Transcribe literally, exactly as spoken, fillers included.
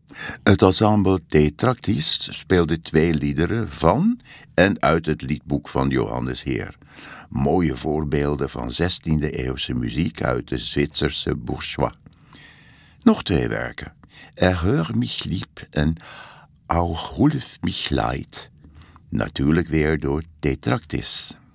Het ensemble Tetractis speelde twee liederen van en uit het liedboek van Johannes Heer. Mooie voorbeelden van zestiende-eeuwse muziek uit de Zwitserse bourgeois. Nog twee werken. Erhör mich lieb en Auch hulf mich leid. Natuurlijk weer door Tetractis.